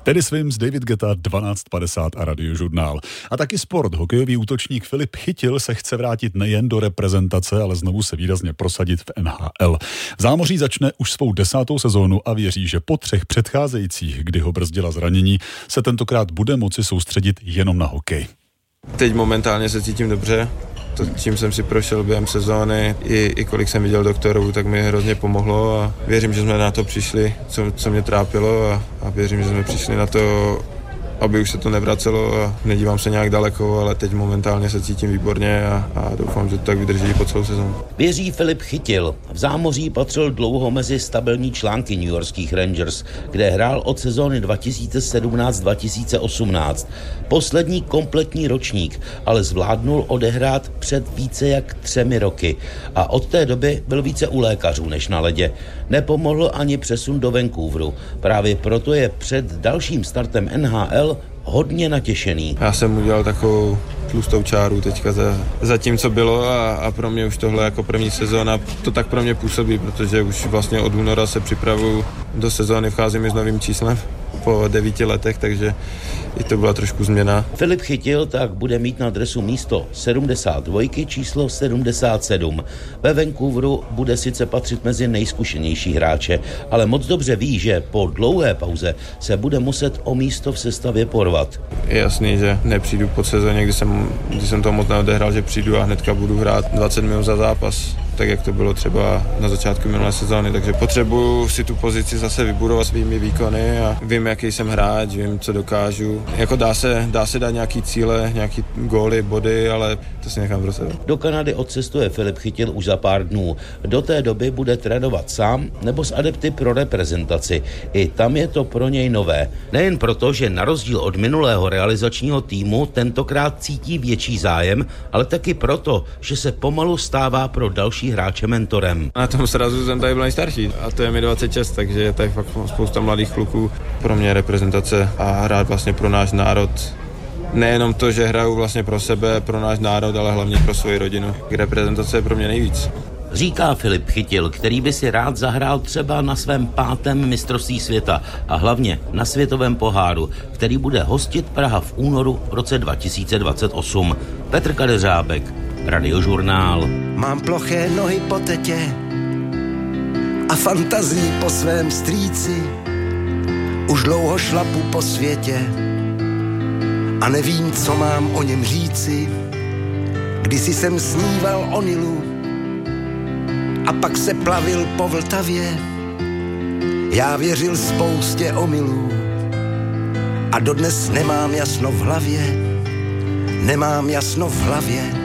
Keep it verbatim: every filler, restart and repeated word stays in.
Tedy Swims, David Guetta, dvanáct padesát a Radiožurnál. A taky sport. Hokejový útočník Filip Chytil se chce vrátit nejen do reprezentace, ale znovu se výrazně prosadit v N H L. V zámoří začne už svou desátou sezónu a věří, že po třech předcházejících, kdy ho brzdila zranění, se tentokrát bude moci soustředit jenom na hokej. Teď momentálně se cítím dobře. To, čím jsem si prošel během sezóny, i, i kolik jsem viděl doktorů, tak mi hrozně pomohlo a věřím, že jsme na to přišli, co, co mě trápilo a, a věřím, že jsme přišli na to, aby už se to nevracelo a nedívám se nějak daleko, ale teď momentálně se cítím výborně a, a doufám, že to tak vydrží po celou sezónu. Věří Filip Chytil. V zámoří patřil dlouho mezi stabilní články newyorských Rangers, kde hrál od sezóny dva tisíce sedmnáct dva tisíce osmnáct. Poslední kompletní ročník, ale zvládnul odehrát před více jak třemi roky a od té doby byl více u lékařů než na ledě. Nepomohl ani přesun do Vancouveru. Právě proto je před dalším startem N H L hodně natěšený. Já jsem udělal takovou tlustou čáru teďka za, za tím, co bylo a, a pro mě už tohle jako první sezóna to tak pro mě působí, protože už vlastně od února se připravuju do sezóny, vcházím i s novým číslem po devíti letech, takže i to byla trošku změna. Filip Chytil tak bude mít na dresu místo sedmdesát dva, číslo sedmdesát sedm. Ve Vancouveru bude sice patřit mezi nejzkušenější hráče, ale moc dobře ví, že po dlouhé pauze se bude muset o místo v sestavě porvat. Je jasný, že nepřijdu po sezóně, kdy jsem, kdy jsem to moc neodehrál, že přijdu a hnedka budu hrát dvacet minut za zápas, tak jak to bylo třeba na začátku minulé sezóny, takže potřebuji si tu pozici zase vybudovat svými výkony a vím, jaký jsem hráč, vím, co dokážu. Jako dá se, dá se dát nějaký cíle, nějaký góly, body, ale to si nechám pro sebe. Do Kanady odcestuje Filip Chytil už za pár dnů. Do té doby bude trénovat sám nebo s adepty pro reprezentaci. I tam je to pro něj nové. Nejen proto, že na rozdíl od minulého realizačního týmu tentokrát cítí větší zájem, ale taky proto, že se pomalu stává pro další hráče mentorem. Na tom srazu jsem tady byl nejstarší a to je mi dvacet šest, takže je tady fakt spousta mladých kluků. Pro mě reprezentace a hrát vlastně pro náš národ. Nejenom to, že hraju vlastně pro sebe, pro náš národ, ale hlavně pro svoji rodinu. Reprezentace je pro mě nejvíc. Říká Filip Chytil, který by si rád zahrál třeba na svém pátém mistrovství světa a hlavně na světovém poháru, který bude hostit Praha v únoru v roce dva tisíce dvacet osm. Petr Kadeřábek, Radiožurnál. Mám ploché nohy po tetě a fantazii po svém strýci. Už dlouho šlapu po světě a nevím, co mám o něm říci. Kdysi jsem sníval o Nilu a pak se plavil po Vltavě. Já věřil spoustě omylů a dodnes nemám jasno v hlavě. Nemám jasno v hlavě.